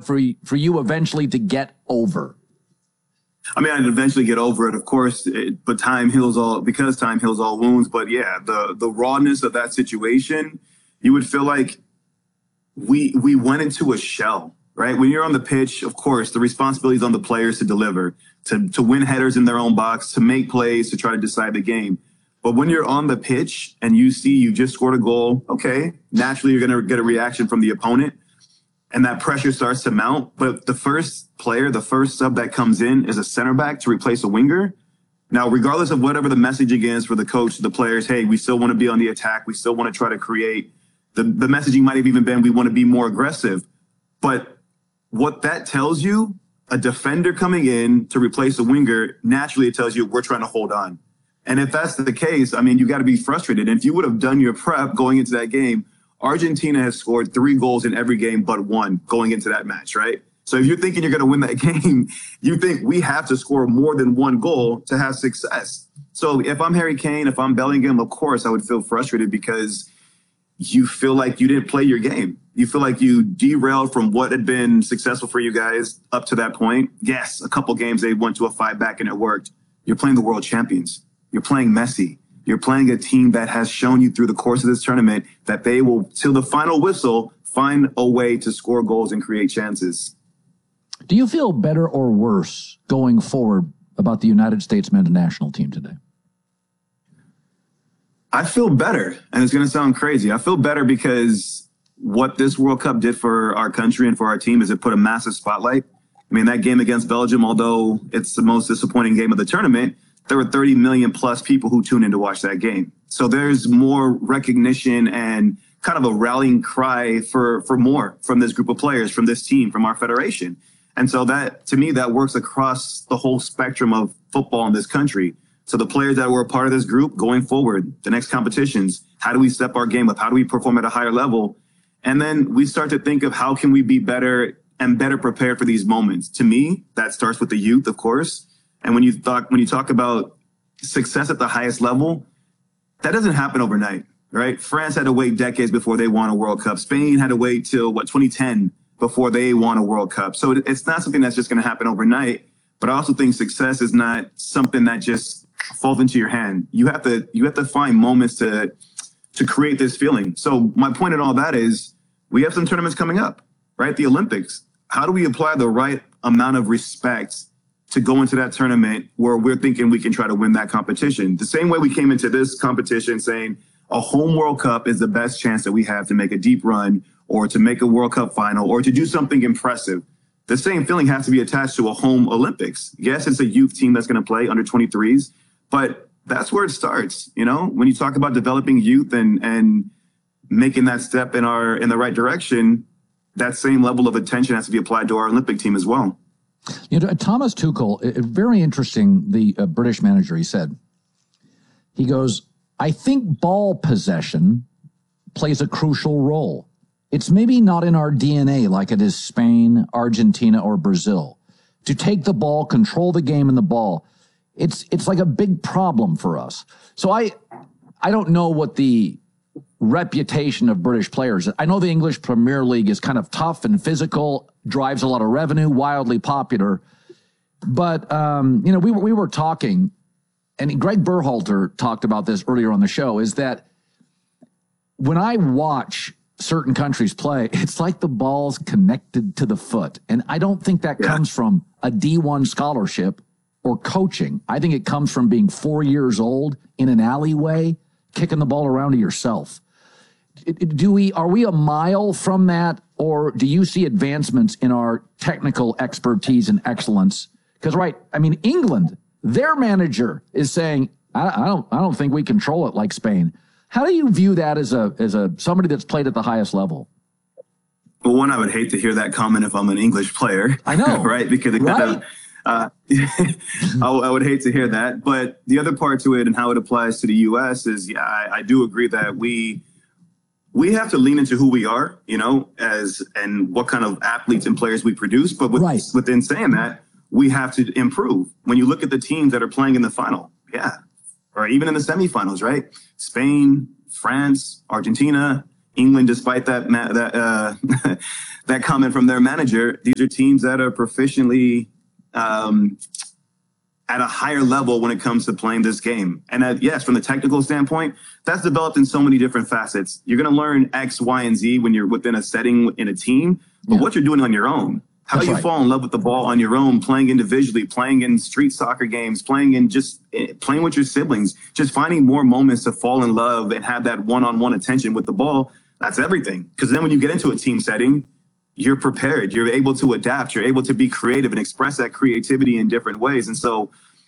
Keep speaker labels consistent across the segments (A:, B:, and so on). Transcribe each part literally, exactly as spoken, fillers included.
A: hard for you, for you eventually to get over?
B: I mean, I'd eventually get over it, of course, it, but time heals all, because time heals all wounds. But yeah, the the rawness of that situation, you would feel like we we went into a shell, right? When you're on the pitch, of course, the responsibility is on the players to deliver, to to win headers in their own box, to make plays, to try to decide the game. But when you're on the pitch and you see you just scored a goal, okay, naturally you're going to get a reaction from the opponent. And that pressure starts to mount. But the first player, the first sub that comes in is a center back to replace a winger. Now, regardless of whatever the messaging is for the coach, the players, hey, we still want to be on the attack. We still want to try to create. The, the messaging might have even been we want to be more aggressive. But what that tells you, a defender coming in to replace a winger, naturally it tells you we're trying to hold on. And if that's the case, I mean, you got to be frustrated. And if you would have done your prep going into that game, Argentina has scored three goals in every game but one going into that match, right? So if you're thinking you're going to win that game, you think we have to score more than one goal to have success. So if I'm Harry Kane, if I'm Bellingham, of course, I would feel frustrated because you feel like you didn't play your game. You feel like you derailed from what had been successful for you guys up to that point. Yes, a couple games they went to a five back and it worked. You're playing the world champions. You're playing Messi. You're playing a team that has shown you through the course of this tournament that they will, till the final whistle, find a way to score goals and create chances.
A: Do you feel better or worse going forward about the United States men's national team today?
B: I feel better, and it's going to sound crazy. I feel better because what this World Cup did for our country and for our team is it put a massive spotlight. I mean, that game against Belgium, although it's the most disappointing game of the tournament, there were thirty million plus people who tuned in to watch that game. So there's more recognition and kind of a rallying cry for, for more from this group of players, from this team, from our federation. And so that, to me, that works across the whole spectrum of football in this country. So the players that were a part of this group going forward, the next competitions, how do we step our game up? How do we perform at a higher level? And then we start to think of how can we be better and better prepared for these moments. To me, that starts with the youth, of course. And when you talk, when you talk about success at the highest level, that doesn't happen overnight, right? France had to wait decades before they won a World Cup. Spain had to wait till, what, twenty ten before they won a World Cup. So it's not something that's just going to happen overnight. But I also think success is not something that just falls into your hand. You have to you have to find moments to to create this feeling. So my point in all that is we have some tournaments coming up, right? The Olympics. How do we apply the right amount of respect to go into that tournament where we're thinking we can try to win that competition? The same way we came into this competition saying a home World Cup is the best chance that we have to make a deep run or to make a World Cup final or to do something impressive. The same feeling has to be attached to a home Olympics. Yes, it's a youth team that's going to play under twenty-threes, but that's where it starts. You know, when you talk about developing youth and, and making that step in our, in the right direction, that same level of attention has to be applied to our Olympic team as well.
A: You know, Thomas Tuchel, it, very interesting, the uh, British manager, he said, he goes, I think ball possession plays a crucial role. It's maybe not in our D N A like it is Spain, Argentina, or Brazil. To take the ball, control the game and the ball, it's it's like a big problem for us. So I I don't know what the reputation of British players is. I know the English Premier League is kind of tough and physical, drives a lot of revenue, wildly popular. But, um, you know, we, we were talking, and Greg Berhalter talked about this earlier on the show, is that when I watch certain countries play, it's like the ball's connected to the foot. And I don't think that yeah. comes from a D one scholarship or coaching. I think it comes from being four years old in an alleyway, kicking the ball around to yourself. Do we, are we a mile from that, or do you see advancements in our technical expertise and excellence? Because, right, I mean, England, their manager is saying, I, I don't, I don't think we control it like Spain. How do you view that as a, as a somebody that's played at the highest level?
B: Well, one, I would hate to hear that comment if I'm an English player.
A: I know,
B: right? Because it
A: right?
B: kind of, uh, I, I would hate to hear that. But the other part to it and how it applies to the U S is, yeah, I, I do agree that we. We have to lean into who we are, you know, as and what kind of athletes and players we produce. But with,
A: right.
B: within saying that, we have to improve. When you look at the teams that are playing in the final, yeah, or even in the semifinals, right? Spain, France, Argentina, England, despite that ma- that uh, that comment from their manager, these are teams that are proficiently um, at a higher level when it comes to playing this game. And uh, yes, from the technical standpoint, that's developed in so many different facets. You're going to learn X, Y, and Z when you're within a setting in a team, but yeah. what you're doing on your own. How do you right. fall in love with the ball on your own, playing individually, playing in street soccer games, playing in just playing with your siblings, just finding more moments to fall in love and have that one-on-one attention with the ball? That's everything. Because then when you get into a team setting, you're prepared. You're able to adapt. You're able to be creative and express that creativity in different ways. And so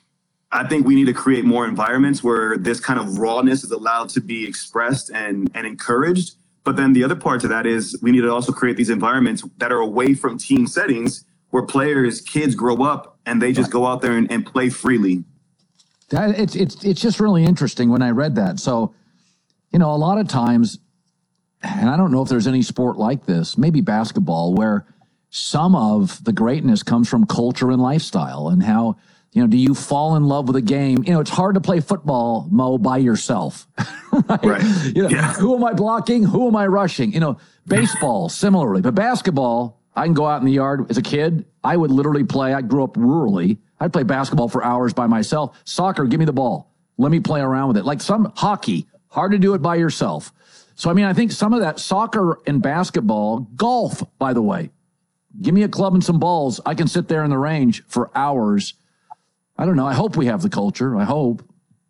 B: I think we need to create more environments where this kind of rawness is allowed to be expressed and, and encouraged. But then the other part to that is we need to also create these environments that are away from team settings where players, kids grow up and they just go out there and, and play freely.
A: That, it's, it's, it's just really interesting when I read that. So, you know, a lot of times, and I don't know if there's any sport like this, maybe basketball, where some of the greatness comes from culture and lifestyle and how, you know, do you fall in love with a game? You know, it's hard to play football, Mo, by yourself. right?
B: right.
A: You know,
B: yeah.
A: Who am I blocking? Who am I rushing? You know, baseball, similarly. But basketball, I can go out in the yard. As a kid, I would literally play. I grew up rurally. I'd play basketball for hours by myself. Soccer, give me the ball. Let me play around with it. Like some hockey, hard to do it by yourself. So, I mean, I think some of that soccer and basketball, golf, by the way, give me a club and some balls. I can sit there in the range for hours. I don't know. I hope we have the culture. I hope.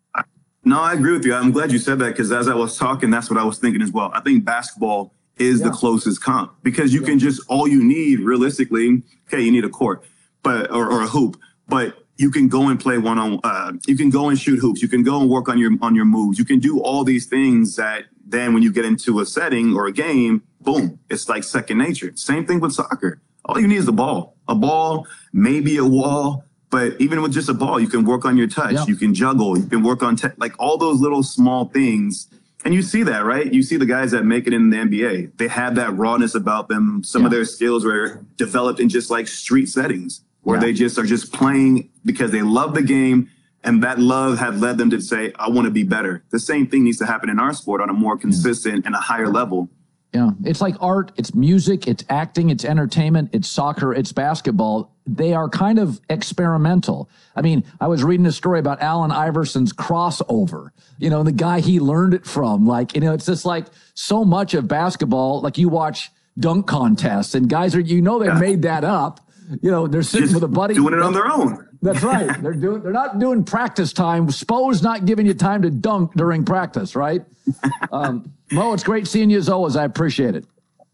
B: No, I agree with you. I'm glad you said that because as I was talking, that's what I was thinking as well. I think basketball is yeah. the closest comp because you yeah. can just, all you need realistically, okay, you need a court but or, or a hoop, but you can go and play one on, uh, you can go and shoot hoops. You can go and work on your, on your moves. You can do all these things that then when you get into a setting or a game, boom, it's like second nature. Same thing with soccer. All you need is the ball, a ball, maybe a wall. But even with just a ball, you can work on your touch. Yep. You can juggle. You can work on te- like all those little small things. And you see that, right? You see the guys that make it in the N B A. They have that rawness about them. Some yeah. of their skills were developed in just like street settings where yeah. they just are just playing because they love the game. And that love had led them to say, I want to be better. The same thing needs to happen in our sport on a more consistent and a higher level.
A: Yeah, it's like art, it's music, it's acting, it's entertainment, it's soccer, it's basketball. They are kind of experimental. I mean, I was reading a story about Allen Iverson's crossover, you know, the guy he learned it from. Like, you know, it's just like so much of basketball, like you watch dunk contests and guys are, you know, they yeah. made that up. You know, they're sitting
B: just
A: with a buddy.
B: Doing it on their own.
A: That's right. They're doing, they're not doing practice time. Spo's not giving you time to dunk during practice, right? Um, Mo, it's great seeing you as always. I appreciate it.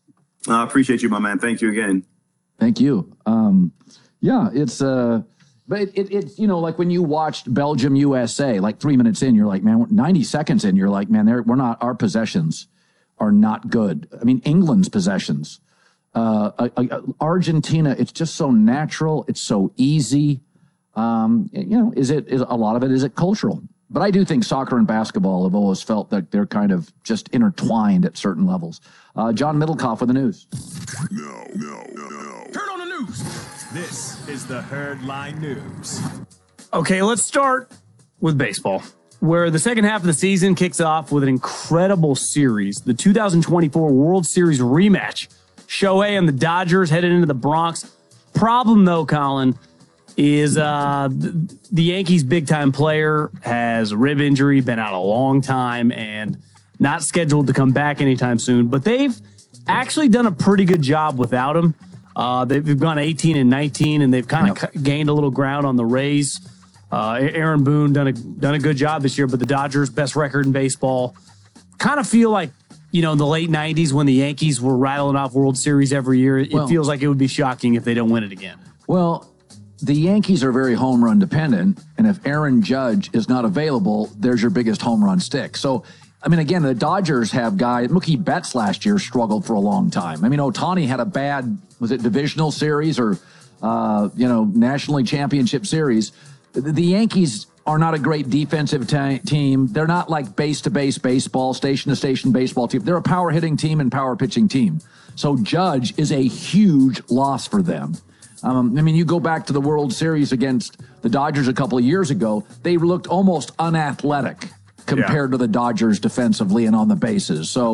B: I appreciate you, my man. Thank you again.
A: Thank you. Um, yeah, it's, uh, but it, it, it's, you know, like when you watched Belgium, U S A, like three minutes in, you're like, man, ninety seconds in, you're like, man, we're not, our possessions are not good. I mean, England's possessions, uh, uh, uh, Argentina, it's just so natural. It's so easy. Um, you know, is it, is a lot of it, is it cultural? But I do think soccer and basketball have always felt that they're kind of just intertwined at certain levels. Uh, John Middlecoff with the news.
C: No, no, no, no. Turn on the news. This is the Herd Line News.
D: Okay, let's start with baseball, where the second half of the season kicks off with an incredible series. The two thousand twenty-four World Series rematch. Shohei and the Dodgers headed into the Bronx. Problem, though, Colin, is uh, the Yankees' big-time player has a rib injury, been out a long time, and not scheduled to come back anytime soon. But they've actually done a pretty good job without him. Uh, they've gone eighteen and nineteen, and they've kind of yep. gained a little ground on the Rays. Uh, Aaron Boone done a done a good job this year, but the Dodgers, best record in baseball. Kind of feel like, you know, in the late nineties when the Yankees were rattling off World Series every year, it well, feels like it would be shocking if they don't win it again.
A: Well, the Yankees are very home run dependent, and if Aaron Judge is not available, there's your biggest home run stick. So, I mean, again, the Dodgers have guys. Mookie Betts last year struggled for a long time. I mean, Ohtani had a bad, was it divisional series or, uh, you know, National League Championship series. The, the Yankees are not a great defensive t- team. They're not like base-to-base baseball, station-to-station baseball team. They're a power-hitting team and power-pitching team. So Judge is a huge loss for them. Um, I mean, you go back to the World Series against the Dodgers a couple of years ago, they looked almost unathletic compared yeah. to the Dodgers defensively and on the bases. So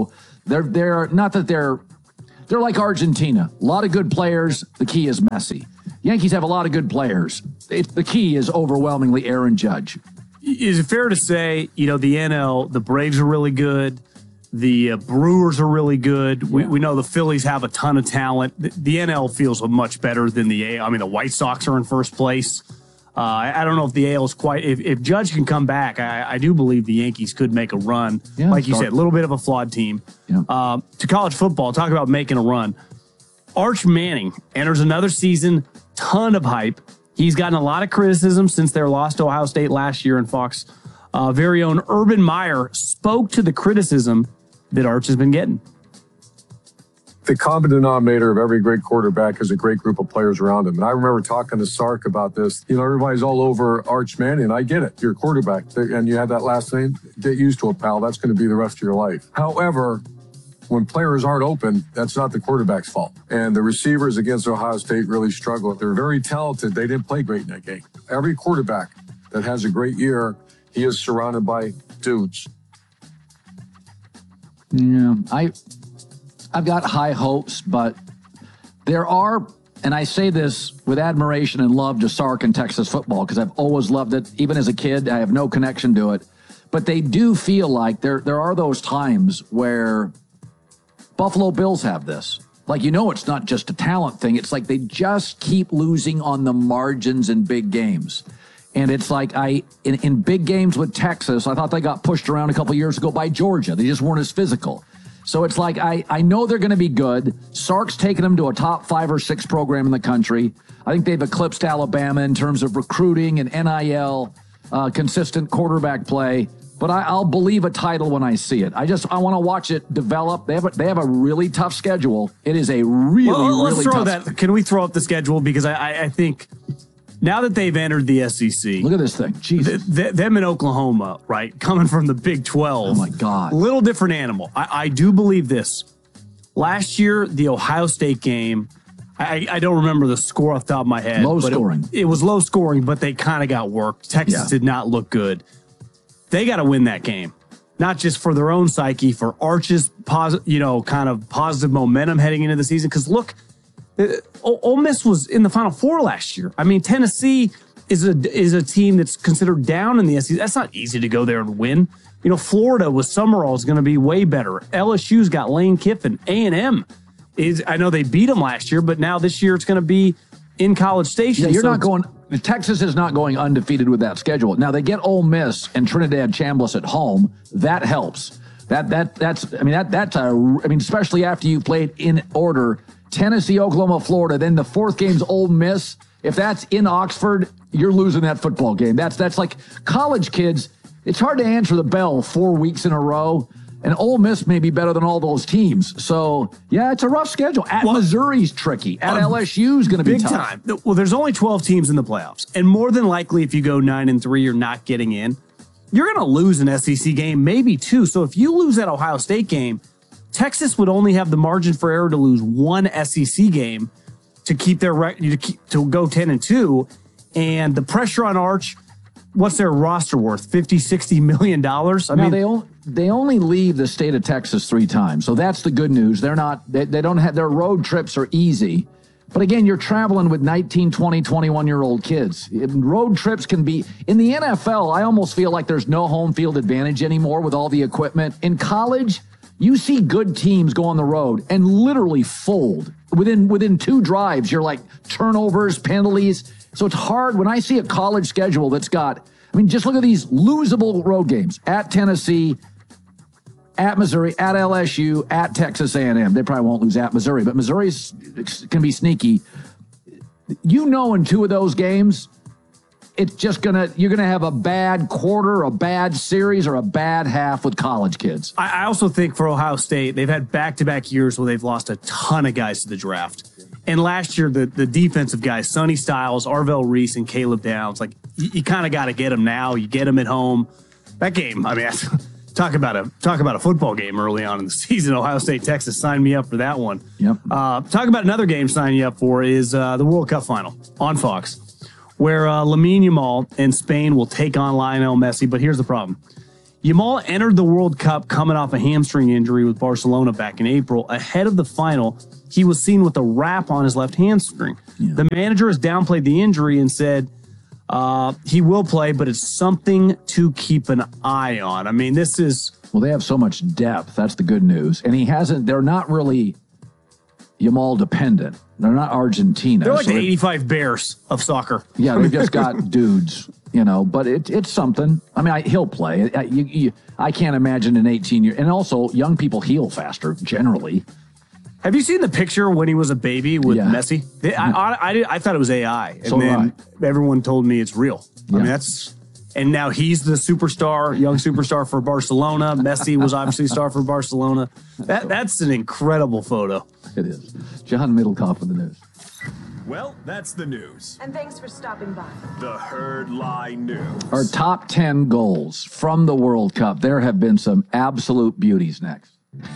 A: They're they're not that they're they're like Argentina. A lot of good players. The key is Messi. Yankees have a lot of good players. It, the key is overwhelmingly Aaron Judge.
D: Is it fair to say, you know, the N L, the Braves are really good. The uh, Brewers are really good. We, yeah. we know the Phillies have a ton of talent. The, the N L feels much better than the A L. I mean, the White Sox are in first place. Uh, I, I don't know if the A L is quite. If, if Judge can come back, I, I do believe the Yankees could make a run. Yeah, like you said, a little bit of a flawed team. Yeah. Uh, to college football, talk about making a run. Arch Manning enters another season, ton of hype. He's gotten a lot of criticism since their loss to Ohio State last year, and Fox uh, very own Urban Meyer spoke to the criticism that Arch has been getting.
E: The common denominator of every great quarterback is a great group of players around him. And I remember talking to Sark about this. You know, everybody's all over Arch Manning, and I get it. You're a quarterback, and you have that last name. Get used to it, pal. That's going to be the rest of your life. However, when players aren't open, that's not the quarterback's fault. And the receivers against Ohio State really struggled. They're very talented. They didn't play great in that game. Every quarterback that has a great year, he is surrounded by dudes.
A: Yeah, I, I've got high hopes, but there are, and I say this with admiration and love to Sark and Texas football, because I've always loved it. Even as a kid, I have no connection to it. But they do feel like there, there are those times where Buffalo Bills have this. Like, you know, it's not just a talent thing. It's like they just keep losing on the margins in big games. And it's like I, in, in big games with Texas, I thought they got pushed around a couple years ago by Georgia. They just weren't as physical. So it's like I, I know they're going to be good. Sark's taken them to a top five or six program in the country. I think they've eclipsed Alabama in terms of recruiting and N I L, uh, consistent quarterback play. But I, I'll believe a title when I see it. I just I want to watch it develop. They have a, they have a really tough schedule. It is a really
D: well, let's
A: really
D: throw
A: tough.
D: That. Can we throw up the schedule, because I, I, I think now that they've entered the S E C,
A: look at this thing. Jesus,
D: th- th- them in Oklahoma, right, coming from the Big twelve.
A: Oh my God,
D: little different animal. I, I do believe this. Last year, the Ohio State game. I, I don't remember the score off the top of my head.
A: Low
D: but
A: scoring.
D: It, it was low scoring, but they kind of got worked. Texas yeah. did not look good. They got to win that game. Not just for their own psyche, for Arch's positive, you know, kind of positive momentum heading into the season. Because look, Ole Miss was in the Final Four last year. I mean, Tennessee is a is a team that's considered down in the S E C. That's not easy to go there and win. You know, Florida with Summerall is going to be way better. L S U's got Lane Kiffin. A and M is. I know they beat them last year, but now this year it's going to be in College Station.
A: Yeah, you're
D: so
A: not going. Texas is not going undefeated with that schedule. Now they get Ole Miss and Trinidad Chambliss at home. That helps. That that that's. I mean that that's a. I mean especially after you played in order Tennessee, Oklahoma, Florida. Then the fourth game's Ole Miss. If that's in Oxford, you're losing that football game. That's that's like college kids. It's hard to answer the bell four weeks in a row. And Ole Miss may be better than all those teams. So, yeah, it's a rough schedule. At well, Missouri's tricky. At um, L S U's going to be
D: big
A: tough.
D: time. Well, there's only twelve teams in the playoffs. And more than likely, if you go nine and three, you're not getting in. You're going to lose an S E C game, maybe two. So if you lose that Ohio State game, Texas would only have the margin for error to lose one S E C game to keep their to, keep, to go ten and two. And the pressure on Arch, what's their roster worth? fifty, sixty million dollars? I
A: now
D: mean,
A: they only, they only leave the state of Texas three times. So that's the good news. They're not, they, they don't have, their road trips are easy. But again, you're traveling with nineteen, twenty, twenty-one year old kids. Road trips can be, in the N F L, I almost feel like there's no home field advantage anymore with all the equipment. In college, you see good teams go on the road and literally fold. Within, within two drives, you're like turnovers, penalties. So it's hard when I see a college schedule that's got, I mean, just look at these losable road games at Tennessee, at Missouri, at L S U, at Texas A and M. They probably won't lose at Missouri, but Missouri can be sneaky. You know, in two of those games, it's just going to, you're going to have a bad quarter, a bad series, or a bad half with college kids.
D: I also think for Ohio State, they've had back-to-back years where they've lost a ton of guys to the draft. And last year, the, the defensive guys, Sonny Styles, Arvell Reese, and Caleb Downs, like, you, you kind of got to get them now. You get them at home. That game, I mean, talk about a talk about a football game early on in the season. Ohio State, Texas, signed me up for that one.
A: Yep.
D: Uh, talk about another game signing you up for is uh, the World Cup final on Fox, where uh, Lamine Yamal and Spain will take on Lionel Messi. But here's the problem. Yamal entered the World Cup coming off a hamstring injury with Barcelona back in April. Ahead of the final, he was seen with a wrap on his left hamstring. Yeah. The manager has downplayed the injury and said uh, he will play, but it's something to keep an eye on. I mean, this is...
A: Well, they have so much depth. That's the good news. And he hasn't... They're not really Yamal dependent. They're not Argentina.
D: They're like
A: so
D: the eighty-five Bears of soccer.
A: Yeah, they've just got dudes, you know, but it, it's something. I mean, I, he'll play. I, you, you, I can't imagine an eighteen-year... And also, young people heal faster, generally.
D: Have you seen the picture when he was a baby with
A: yeah.
D: Messi? I, I, I, I thought it was A I. And
A: so
D: then everyone told me it's real.
A: Yeah.
D: I mean, that's... And now he's the superstar, young superstar for Barcelona. Messi was obviously a star for Barcelona. That That's an incredible photo.
A: It is. John Middlecoff with the news.
C: Well, that's the news.
F: And thanks for stopping by.
C: The Herd Lie News.
A: Our top ten goals from the World Cup. There have been some absolute beauties next.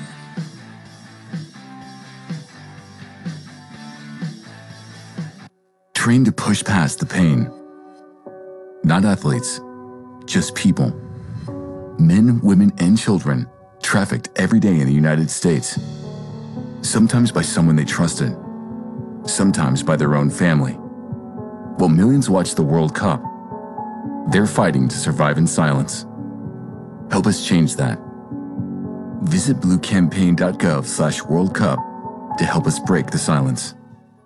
G: Train to push past the pain. Not athletes, just people. Men, women, and children trafficked every day in the United States. Sometimes by someone they trusted, sometimes by their own family. While millions watch the World Cup, they're fighting to survive in silence. Help us change that. Visit bluecampaign.gov slash World Cup to help us break the silence.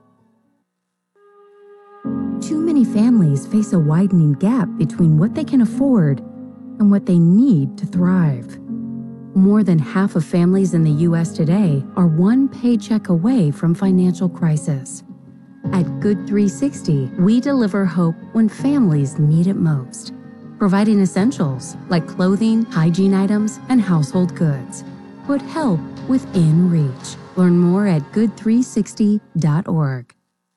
H: Too many families face a widening gap between what they can afford and what they need to thrive. More than half of families in the U S today are one paycheck away from financial crisis. At Good three sixty, we deliver hope when families need it most, providing essentials like clothing, hygiene items, and household goods. Put help within reach. Learn more at good three sixty dot org.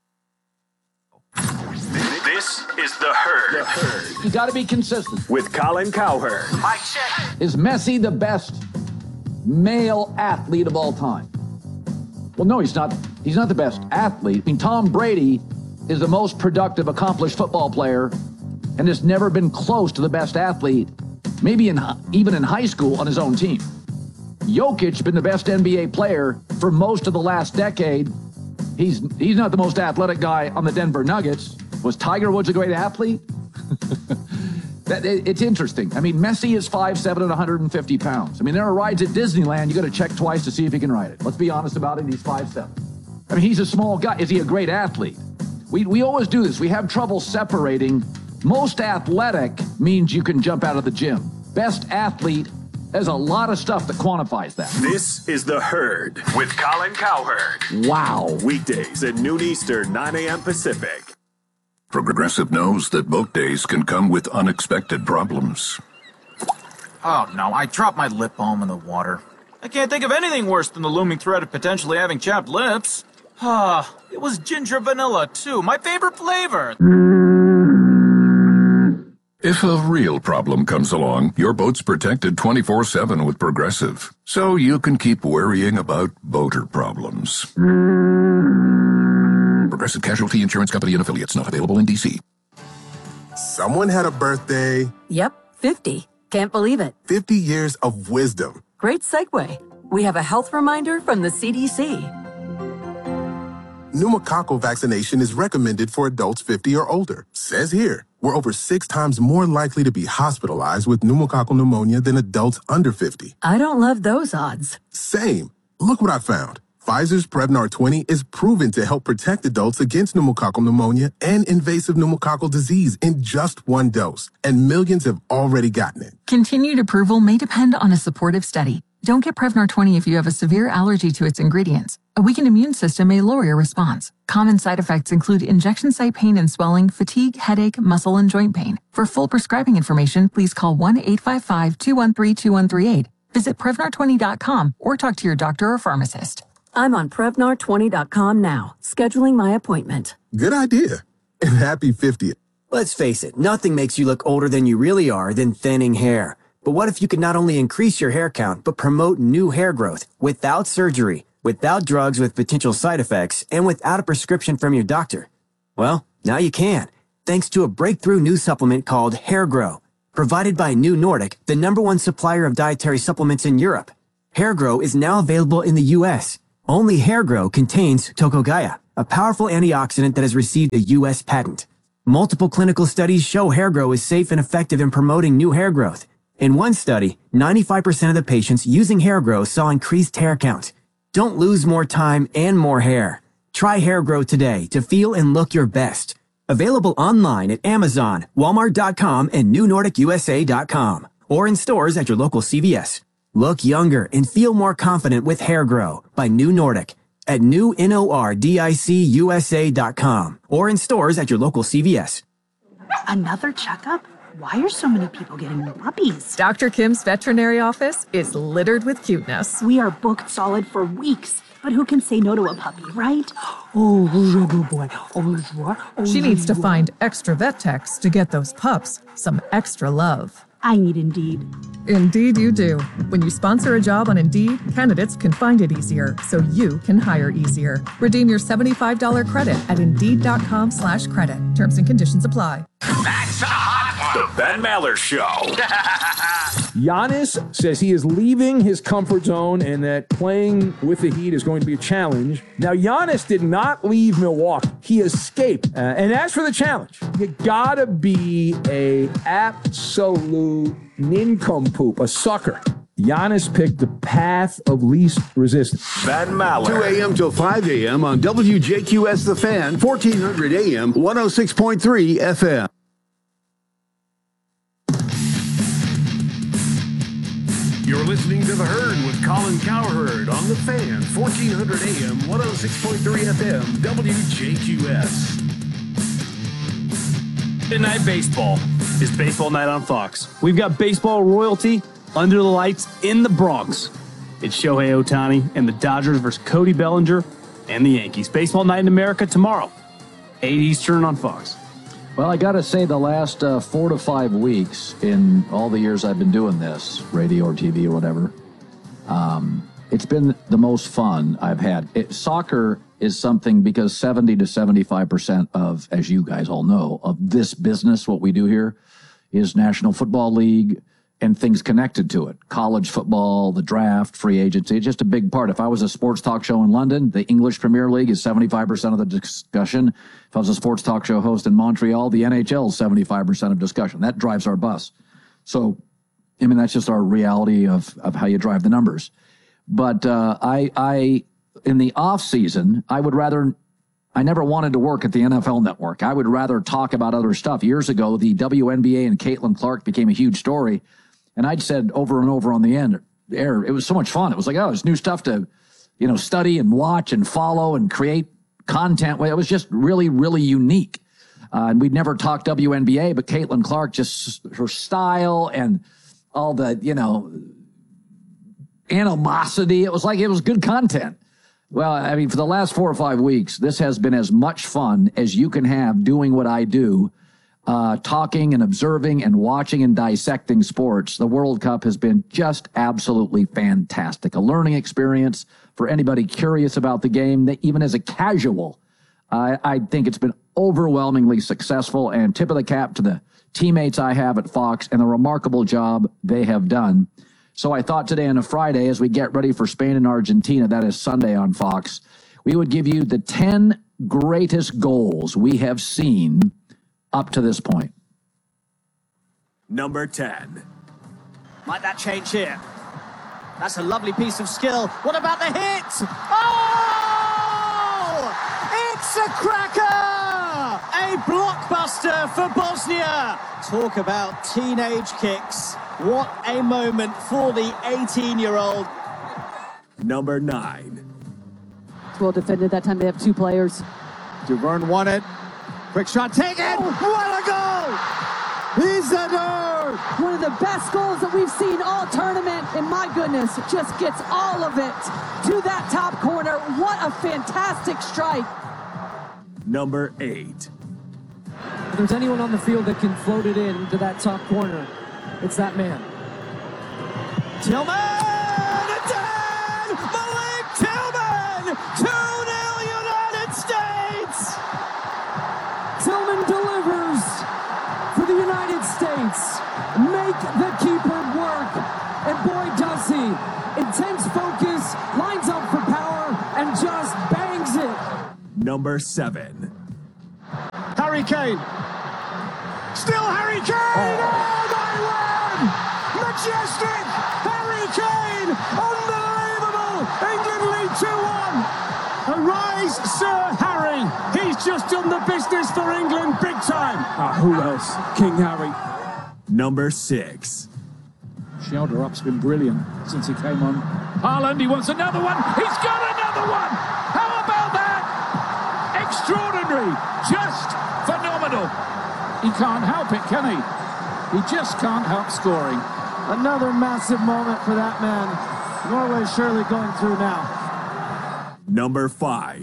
C: This is The Herd. The Herd.
A: You got to be consistent.
C: With Colin Cowherd.
F: Mike check.
A: Is Messi the best male athlete of all time? Well, no, he's not. He's not the best athlete. I mean, Tom Brady is the most productive, accomplished football player and has never been close to the best athlete, maybe in even in high school on his own team. Jokic been the best N B A player for most of the last decade. He's he's not the most athletic guy on the Denver Nuggets. Was Tiger Woods a great athlete? that, it, it's interesting. I mean, Messi is five seven and one hundred fifty pounds. I mean, there are rides at Disneyland you got to check twice to see if he can ride it. Let's be honest about it. He's five seven. I mean, he's a small guy. Is he a great athlete? We we always do this. We have trouble separating. Most athletic means you can jump out of the gym. Best athlete, there's a lot of stuff that quantifies that.
C: This is The Herd with Colin Cowherd.
A: Wow.
C: Weekdays at noon Eastern, nine a.m. Pacific.
I: Progressive knows that boat days can come with unexpected problems.
J: Oh no, I dropped my lip balm in the water. I can't think of anything worse than the looming threat of potentially having chapped lips. Ah, it was ginger vanilla too, my favorite flavor.
I: If a real problem comes along, your boat's protected twenty-four seven with Progressive, so you can keep worrying about boater problems. Progressive Casualty Insurance Company and Affiliates, not available in D C.
K: Someone had a birthday.
L: Yep, fifty. Can't believe it.
K: fifty years of wisdom.
L: Great segue. We have a health reminder from the C D C.
K: Pneumococcal vaccination is recommended for adults fifty or older. Says here, we're over six times more likely to be hospitalized with pneumococcal pneumonia than adults under fifty.
L: I don't love those odds.
K: Same. Look what I found. Pfizer's Prevnar twenty is proven to help protect adults against pneumococcal pneumonia and invasive pneumococcal disease in just one dose, and millions have already gotten it.
M: Continued approval may depend on a supportive study. Don't get Prevnar twenty if you have a severe allergy to its ingredients. A weakened immune system may lower your response. Common side effects include injection site pain and swelling, fatigue, headache, muscle, and joint pain. For full prescribing information, please call one eight five five, two one three, two one three eight. Visit Prevnar twenty dot com or talk to your doctor or pharmacist.
L: I'm on Prevnar twenty dot com now, scheduling my appointment.
K: Good idea. And happy fiftieth.
N: Let's face it, nothing makes you look older than you really are than thinning hair. But what if you could not only increase your hair count, but promote new hair growth without surgery, without drugs with potential side effects, and without a prescription from your doctor? Well, now you can, thanks to a breakthrough new supplement called Hair Grow. Provided by New Nordic, the number one supplier of dietary supplements in Europe, HairGrow is now available in the U S. Only HairGrow contains Tocogaya, a powerful antioxidant that has received a U S patent. Multiple clinical studies show HairGrow is safe and effective in promoting new hair growth. In one study, ninety-five percent of the patients using HairGrow saw increased hair count. Don't lose more time and more hair. Try HairGrow today to feel and look your best. Available online at Amazon, Walmart dot com, and New Nordic U S A dot com, or in stores at your local C V S. Look younger and feel more confident with HairGrow by New Nordic at new nordic U S A dot com, or in stores at your local C V S.
O: Another checkup? Why are so many people getting new puppies?
P: Doctor Kim's veterinary office is littered with cuteness.
O: We are booked solid for weeks. But who can say no to a puppy, right? Oh, good boy. Oh, oh,
P: she needs to find extra vet techs to get those pups some extra love.
O: I need Indeed.
P: Indeed you do. When you sponsor a job on Indeed, candidates can find it easier, so you can hire easier. Redeem your seventy-five dollars credit at Indeed.com slash credit. Terms and conditions apply.
C: That's a hot one. The Ben Maller Show.
Q: Giannis says he is leaving his comfort zone and that playing with the Heat is going to be a challenge. Now, Giannis did not leave Milwaukee. He escaped. Uh, and as for the challenge, you gotta be a absolute nincompoop, a sucker. Giannis picked the path of least resistance.
C: Ben Maller.
R: two a.m. till five a.m. on W J Q S The Fan, fourteen hundred A M, one oh six point three F M.
I: You're listening to The Herd with Colin Cowherd on The Fan, fourteen hundred A M, one oh six point three F M, W J Q S.
D: Midnight Baseball is baseball night on Fox. We've got baseball royalty under the lights in the Bronx. It's Shohei Ohtani and the Dodgers versus Cody Bellinger and the Yankees. Baseball night in America tomorrow, eight Eastern on Fox.
A: Well, I got to say, the last uh, four to five weeks in all the years I've been doing this, radio or T V or whatever, um, it's been the most fun I've had. It, soccer is something because seventy to seventy-five percent of, as you guys all know, of this business, what we do here, is National Football League and things connected to it. College football, the draft, free agency, it's just a big part. If I was a sports talk show in London, the English Premier League is seventy-five percent of the discussion. If I was a sports talk show host in Montreal, the N H L is seventy-five percent of discussion. That drives our bus. So, I mean, that's just our reality of, of how you drive the numbers. But uh, I, I, in the off season, I would rather, I never wanted to work at the N F L Network. I would rather talk about other stuff. Years ago, the W N B A and Caitlin Clark became a huge story. And I'd said over and over on the end air, it was so much fun. It was like, oh, it's new stuff to, you know, study and watch and follow and create content. It was just really, really unique. Uh, and we'd never talked W N B A, but Caitlin Clark, just her style and all the, you know, animosity. It was like, it was good content. Well, I mean, for the last four or five weeks, this has been as much fun as you can have doing what I do. Uh, talking and observing and watching and dissecting sports. The World Cup has been just absolutely fantastic. A learning experience for anybody curious about the game, that even as a casual, uh, I think it's been overwhelmingly successful, and tip of the cap to the teammates I have at Fox and the remarkable job they have done. So I thought today on a Friday, as we get ready for Spain and Argentina, that is Sunday on Fox, we would give you the ten greatest goals we have seen up to this point.
C: Number ten.
S: Might that change here? That's a lovely piece of skill. What about the hit? Oh! It's a cracker! A blockbuster for Bosnia. Talk about teenage kicks. What a moment for the eighteen-year-old.
C: Number nine.
T: It's well defended. That time they have two players.
S: Duvern won it. Quick shot taken! Oh, what a goal! Isidore!
T: One of the best goals that we've seen all tournament, and my goodness, just gets all of it to that top corner. What a fantastic strike!
C: Number eight.
T: If there's anyone on the field that can float it in to that top corner, it's that man.
S: Tillman! Again! Malik Tillman! two nil United States!
T: Tillman delivers for the United States. Make the keeper work. And boy, does he. Intense focus, lines up for power, and just bangs it.
C: Number seven.
S: Harry Kane. Still Harry Kane! Oh, oh my word! Majestic! Harry Kane! Unbelievable! England lead two one. Arise, Sir Harry! He's just done the business for England big time.
Q: Ah, who else? King Harry.
C: Number six.
Q: Shelder up's been brilliant since he came on. Haaland, he wants another one. He's got another one. How about that? Extraordinary. Just phenomenal. He can't help it, can he? He just can't help scoring.
S: Another massive moment for that man. Norway surely going through now.
C: Number five.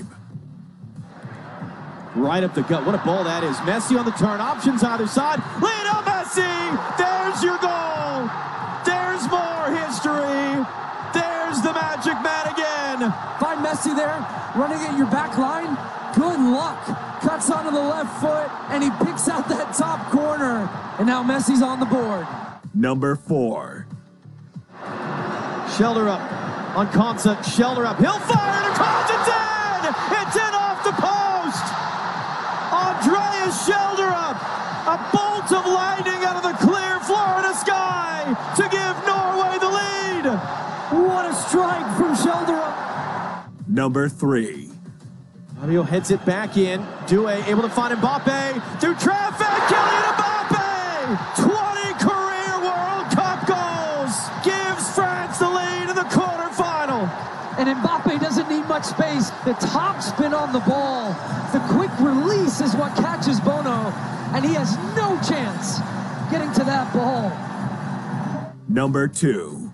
S: Right up the gut. What a ball that is. Messi on the turn. Options either side. Lionel Messi! There's your goal! There's more history! There's the magic man again!
T: Find Messi there, running at your back line. Good luck. Cuts onto the left foot, and he picks out that top corner. And now Messi's on the board.
C: Number four.
S: Shelder up on Konsa. Shelder up. He'll fire and Konsa. It's in! It's in off the post! Andreas Shelder up. A bolt of lightning out of the clear Florida sky to give Norway the lead.
T: What a strike from Shelder up.
C: Number three.
S: Mario heads it back in. Due able to find Mbappe through traffic. Kylian Mbappe! twenty career World Cup goals! Gives France the lead in the quarterfinal.
T: And Mbappe doesn't need much space. The top spin on the ball. The quick release is what catches Bono. And he has no chance getting to that ball.
C: Number two.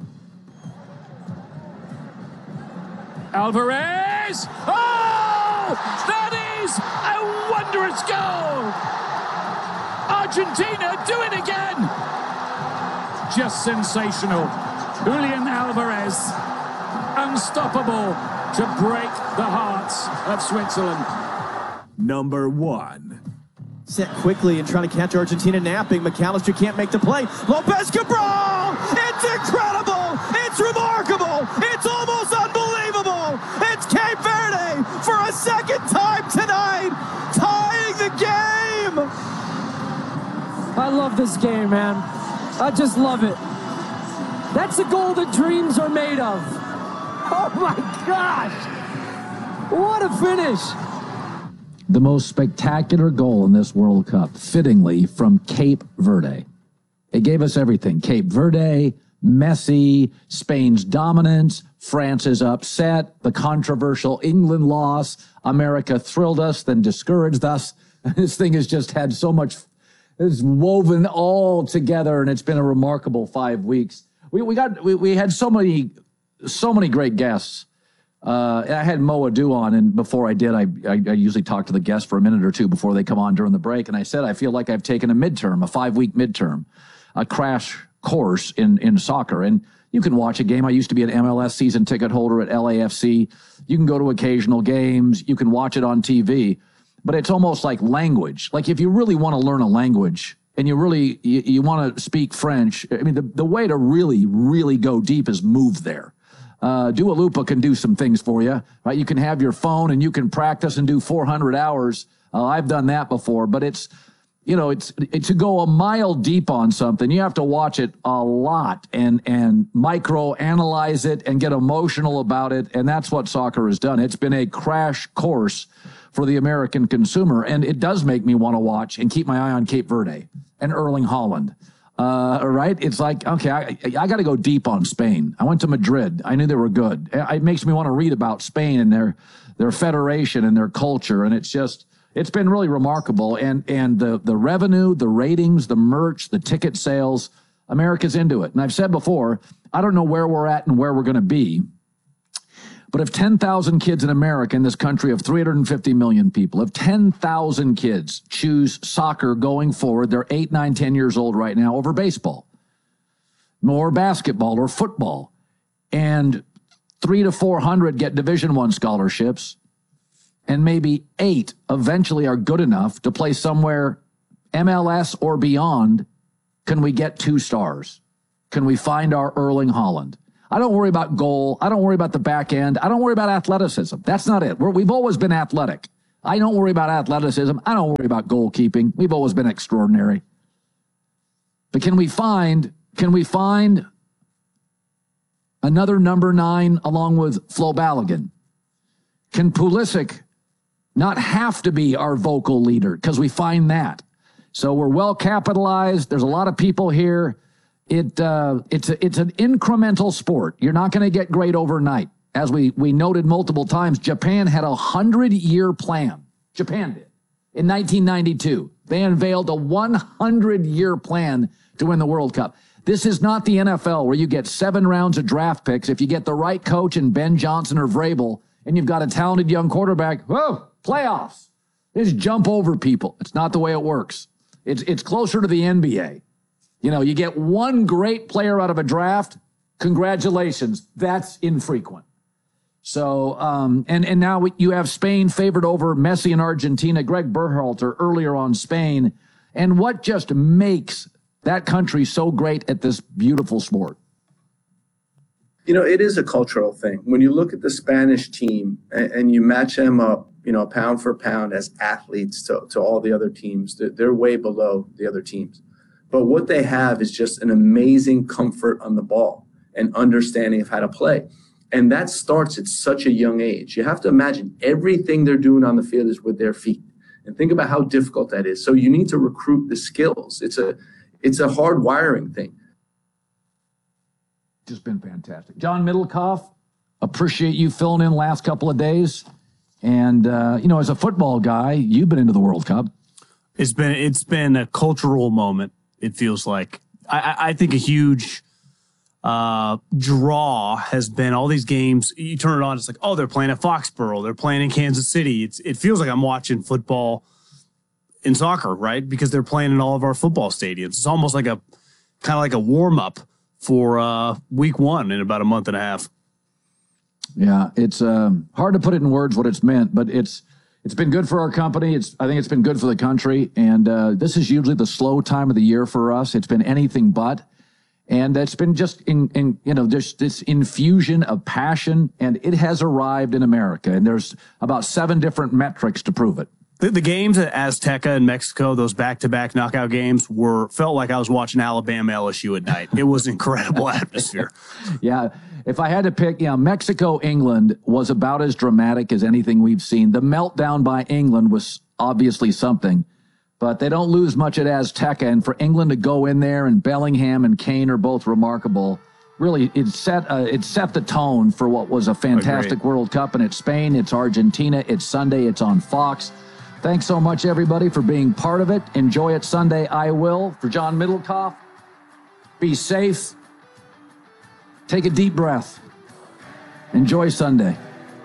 Q: Alvarez! Oh! That is a wondrous goal! Argentina do it again! Just sensational. Julian Alvarez, unstoppable to break the hearts of Switzerland.
C: Number one.
S: Set quickly and trying to catch Argentina napping. McAllister can't make the play. Lopez Cabral! It's incredible! It's remarkable! It's almost unbelievable! It's Cape Verde for a second time tonight, tying the game!
T: I love this game, man. I just love it. That's the goal that dreams are made of. Oh my gosh! What a finish!
A: The most spectacular goal in this World Cup, fittingly, from Cape Verde. It gave us everything. Cape Verde, Messi, Spain's dominance, France's upset, the controversial England loss. America thrilled us, then discouraged us. This thing has just had so much, it's woven all together, and it's been a remarkable five weeks. We we got we, we had so many so many great guests. Uh, I had Mo Adu on, and before I did, I, I I usually talk to the guests for a minute or two before they come on during the break. And I said I feel like I've taken a midterm, a five week midterm, a crash course in in soccer. And you can watch a game. I used to be an M L S season ticket holder at L A F C. You can go to occasional games. You can watch it on T V. But it's almost like language. Like if you really want to learn a language and you really you, you want to speak French, I mean, the, the way to really, really go deep is move there. Uh, Dua Lipa can do some things for you, right? You can have your phone and you can practice and do four hundred hours. Uh, I've done that before, but it's, you know, it's, it's to go a mile deep on something. You have to watch it a lot and, and micro analyze it and get emotional about it. And that's what soccer has done. It's been a crash course for the American consumer. And it does make me want to watch and keep my eye on Cape Verde and Erling Haaland. Uh, right? It's like, okay, I, I got to go deep on Spain. I went to Madrid. I knew they were good. It makes me want to read about Spain and their, their federation and their culture. And it's just, it's been really remarkable. And, and the, the revenue, the ratings, the merch, the ticket sales, America's into it. And I've said before, I don't know where we're at and where we're going to be. But if ten thousand kids in America, in this country of three hundred fifty million people, if ten thousand kids choose soccer going forward, they're eight, nine, ten years old right now, over baseball, or basketball, or football, and three to four hundred get Division One scholarships, and maybe eight eventually are good enough to play somewhere M L S or beyond, can we get two stars? Can we find our Erling Haaland? I don't worry about goal. I don't worry about the back end. I don't worry about athleticism. That's not it. We're, we've always been athletic. I don't worry about athleticism. I don't worry about goalkeeping. We've always been extraordinary. But can we find, can we find another number nine along with Flo Balogun? Can Pulisic not have to be our vocal leader? Because we find that. So we're well capitalized. There's a lot of people here. It uh, it's a, it's an incremental sport. You're not going to get great overnight. As we we noted multiple times, Japan had a hundred-year plan. Japan did in nineteen ninety-two. They unveiled a one hundred-year plan to win the World Cup. This is not the N F L where you get seven rounds of draft picks. If you get the right coach in Ben Johnson or Vrabel, and you've got a talented young quarterback, whoa, playoffs. They just jump over people. It's not the way it works. It's it's closer to the N B A. You know, you get one great player out of a draft. Congratulations. That's infrequent. So, um, and, and now you have Spain favored over Messi and Argentina. Greg Berhalter earlier on Spain. And what just makes that country so great at this beautiful sport?
U: You know, it is a cultural thing. When you look at the Spanish team and, and you match them up, you know, pound for pound as athletes to, to all the other teams, they're, they're way below the other teams. But what they have is just an amazing comfort on the ball and understanding of how to play. And that starts at such a young age. You have to imagine everything they're doing on the field is with their feet. And think about how difficult that is. So you need to recruit the skills. It's a it's a hard wiring thing.
A: Just been fantastic. John Middlecoff, appreciate you filling in the last couple of days. And, uh, you know, as a football guy, you've been into the World Cup.
D: It's been it's been a cultural moment. It feels like I, I think a huge uh, draw has been all these games. You turn it on, it's like, oh, they're playing at Foxborough, they're playing in Kansas City. It's it feels like I'm watching football in soccer, right? Because they're playing in all of our football stadiums. It's almost like a kind of like a warm up for uh, week one in about a month and a half.
A: Yeah, it's um, hard to put it in words what it's meant, but it's. It's been good for our company. It's I think it's been good for the country. And uh, this is usually the slow time of the year for us. It's been anything but. And it's been just in, in you know, just this infusion of passion. And it has arrived in America. And there's about seven different metrics to prove it.
D: The, the games at Azteca in Mexico, those back-to-back knockout games, were felt like I was watching Alabama L S U at night. It was an incredible atmosphere.
A: Yeah. If I had to pick, you know, Mexico, England was about as dramatic as anything we've seen. The meltdown by England was obviously something, but they don't lose much at Azteca. And for England to go in there, and Bellingham and Kane are both remarkable. Really, it set uh, it set the tone for what was a fantastic Agreed. World Cup. And it's Spain, it's Argentina, it's Sunday, it's on Fox. Thanks so much, everybody, for being part of it. Enjoy it Sunday. I will. For John Middlecoff, be safe. Take a deep breath. Enjoy Sunday.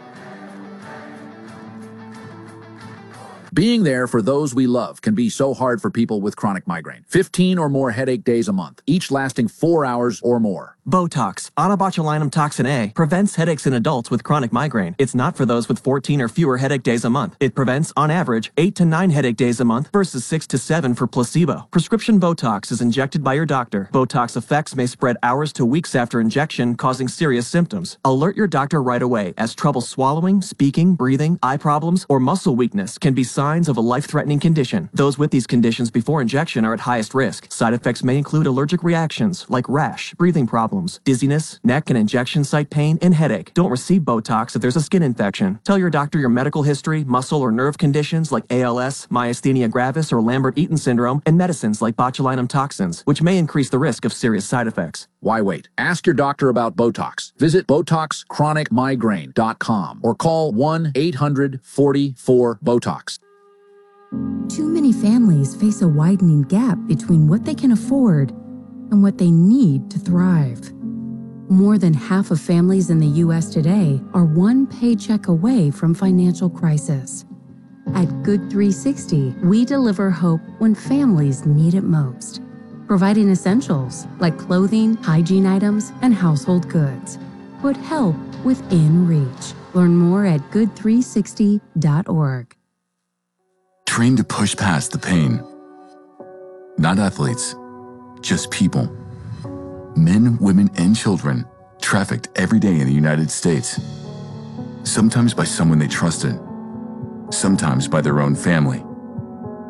V: Being there for those we love can be so hard for people with chronic migraine. fifteen or more headache days a month, each lasting four hours or more.
W: Botox, onabotulinum toxin A, prevents headaches in adults with chronic migraine. It's not for those with fourteen or fewer headache days a month. It prevents, on average, eight to nine headache days a month versus six to seven for placebo. Prescription Botox is injected by your doctor. Botox effects may spread hours to weeks after injection, causing serious symptoms. Alert your doctor right away, as trouble swallowing, speaking, breathing, eye problems, or muscle weakness can be signs of a life-threatening condition. Those with these conditions before injection are at highest risk. Side effects may include allergic reactions like rash, breathing problems, dizziness, neck and injection site pain, and headache. Don't receive Botox if there's a skin infection. Tell your doctor your medical history, muscle or nerve conditions like A L S, myasthenia gravis, or Lambert-Eaton syndrome, and medicines like botulinum toxins, which may increase the risk of serious side effects.
V: Why wait? Ask your doctor about Botox. Visit Botox Chronic Migraine dot com or call one eight hundred forty-four BOTOX.
H: Too many families face a widening gap between what they can afford and what they need to thrive. More than half of families in the U S today are one paycheck away from financial crisis. At Good three sixty, we deliver hope when families need it most, providing essentials like clothing, hygiene items, and household goods. Put help within reach. Learn more at good three sixty dot org.
G: Train to push past the pain, Not athletes, just people. Men, women, and children trafficked every day in the United States. Sometimes by someone they trusted, sometimes by their own family.